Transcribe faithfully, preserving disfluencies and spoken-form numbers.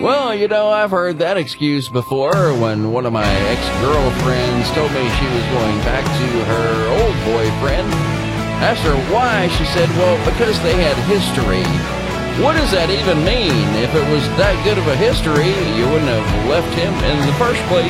Well, you know, I've heard that excuse before when one of my ex-girlfriends told me she was going back to her old boyfriend. Asked her why, she said, well, because they had history. What does that even mean? If it was that good of a history, you wouldn't have left him in the first place.